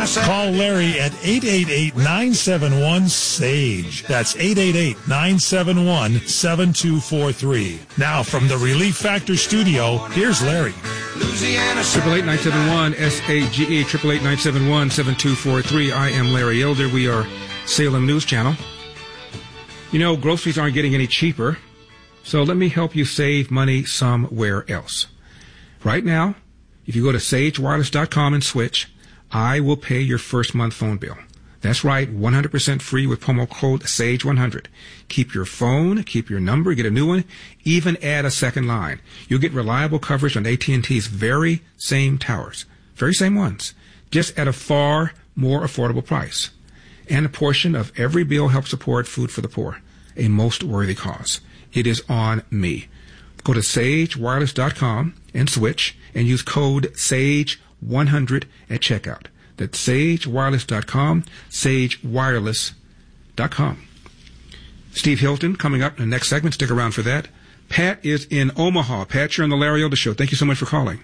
Call Larry at 888-971-SAGE. That's 888-971-7243. Now from the Relief Factor studio, here's Larry. 888-971-SAGE, 888-971-7243. I am Larry Elder. We are Salem News Channel. You know, groceries aren't getting any cheaper, so let me help you save money somewhere else. Right now, if you go to sagewireless.com and switch, I will pay your first month phone bill. That's right, 100% free with promo code SAGE100. Keep your phone, keep your number, get a new one, even add a second line. You'll get reliable coverage on AT&T's very same towers, very same ones, just at a far more affordable price. And a portion of every bill helps support Food for the Poor, a most worthy cause. It is on me. Go to sagewireless.com and switch and use code SAGE100 at checkout. That's sagewireless.com, sagewireless.com. Steve Hilton coming up in the next segment. Stick around for that. Pat is in Omaha. Pat, you're on the Larry Elder Show. Thank you so much for calling.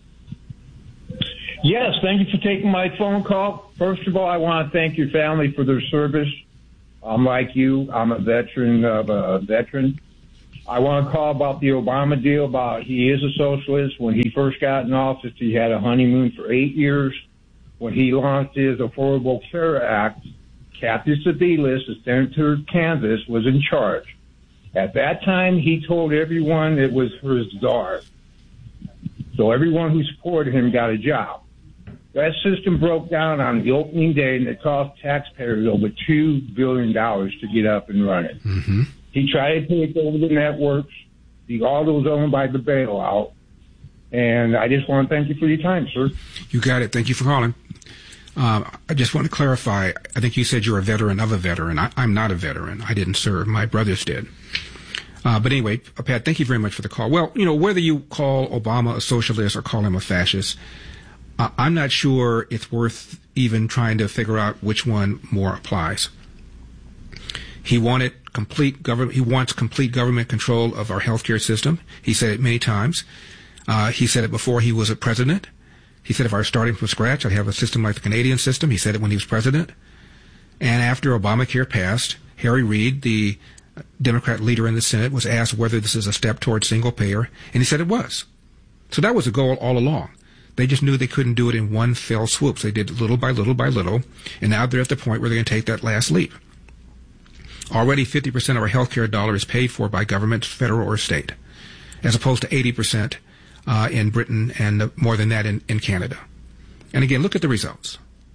Yes, thank you for taking my phone call. First of all, I want to thank your family for their service. I'm like you. I'm a veteran of a veteran. I want to call about the Obama deal. About he is a socialist. When he first got in office, he had a honeymoon for 8 years. When he launched his Affordable Care Act, Kathy Sebelius, the senator of Kansas, was in charge. At that time, he told everyone it was his czar. So everyone who supported him got a job. That system broke down on the opening day, and it cost taxpayers over $2 billion to get up and running. Mm-hmm. He tried to take over the networks. All those owned by the bailout. And I just want to thank you for your time, sir. You got it. Thank you for calling. I just want to clarify. I think you said you're a veteran of a veteran. I'm not a veteran. I didn't serve. My brothers did. But anyway, Pat, thank you very much for the call. Well, you know, whether you call Obama a socialist or call him a fascist, I'm not sure it's worth even trying to figure out which one more applies. He wanted complete government. He wants complete government control of our healthcare system. He said it many times. He said it before he was a president. He said if I were starting from scratch, I'd have a system like the Canadian system. He said it when he was president. And after Obamacare passed, Harry Reid, the Democrat leader in the Senate, was asked whether this is a step towards single payer, and he said it was. So that was the goal all along. They just knew they couldn't do it in one fell swoop. So they did little by little by little, and now they're at the point where they're going to take that last leap. Already 50% of our healthcare dollar is paid for by government, federal or state, as opposed to 80% in Britain and more than that in Canada. And again, look at the results.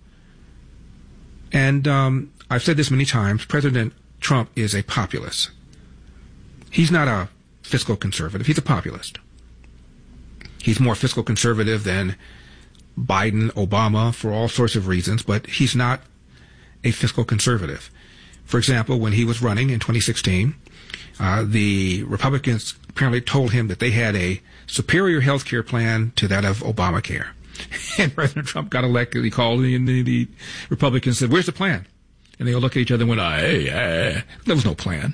And I've said this many times, President Trump is a populist. He's not a fiscal conservative. He's a populist. He's more fiscal conservative than Biden, Obama, for all sorts of reasons, but he's not a fiscal conservative. For example, when he was running in 2016, the Republicans apparently told him that they had a superior health care plan to that of Obamacare. And President Trump got elected. He called and the Republicans said, "Where's the plan?" And they all looked at each other and went, there was no plan.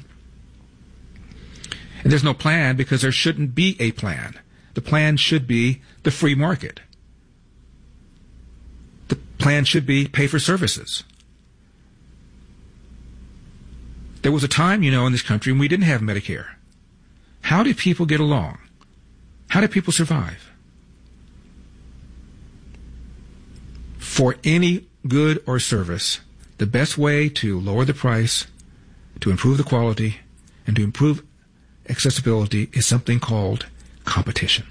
And there's no plan because there shouldn't be a plan. The plan should be the free market. The plan should be pay for services. There was a time, in this country when we didn't have Medicare. How did people get along? How did people survive? For any good or service, the best way to lower the price, to improve the quality, and to improve accessibility is something called competition.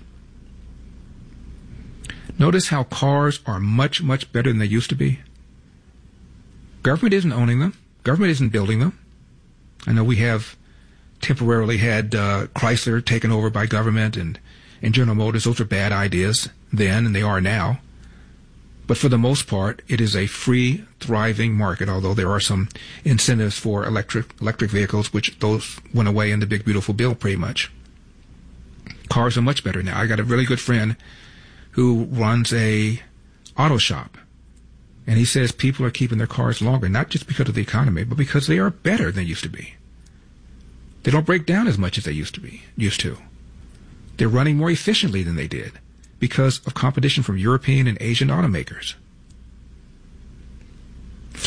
Notice how cars are much, much better than they used to be. Government isn't owning them. Government isn't building them. I know we have temporarily had Chrysler taken over by government and General Motors. Those are bad ideas then, and they are now. But for the most part, it is a free, thriving market, although there are some incentives for electric vehicles, which those went away in the big, beautiful bill pretty much. Cars are much better now. I got a really good friend who runs a auto shop, and he says people are keeping their cars longer, not just because of the economy, but because they are better than they used to be. They don't break down as much as they used to. They're running more efficiently than they did because of competition from European and Asian automakers.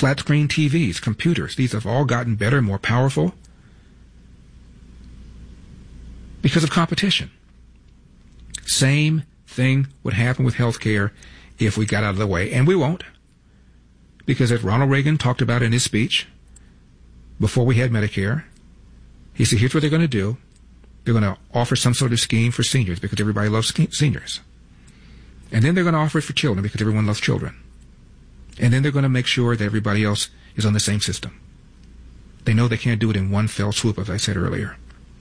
Flat screen TVs, computers, these have all gotten better, more powerful because of competition. Same thing would happen with healthcare if we got out of the way, and we won't. Because as Ronald Reagan talked about in his speech before we had Medicare, he said, here's what they're going to do. They're going to offer some sort of scheme for seniors because everybody loves seniors. And then they're going to offer it for children because everyone loves children. And then they're going to make sure that everybody else is on the same system. They know they can't do it in one fell swoop, as I said earlier.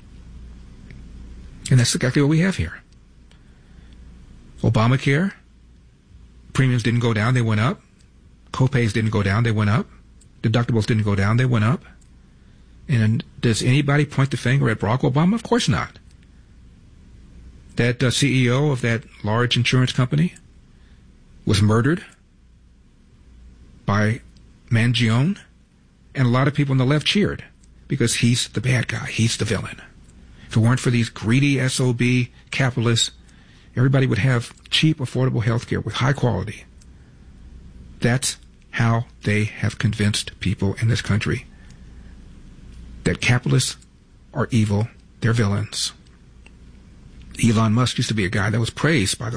And that's exactly what we have here. Obamacare, premiums didn't go down, they went up. Copays didn't go down, they went up. Deductibles didn't go down, they went up. And does anybody point the finger at Barack Obama? Of course not. That CEO of that large insurance company was murdered by Mangione, and a lot of people on the left cheered because he's the bad guy. He's the villain. If it weren't for these greedy SOB capitalists, everybody would have cheap, affordable health care with high quality. That's how they have convinced people in this country that capitalists are evil, they're villains. Elon Musk used to be a guy that was praised by the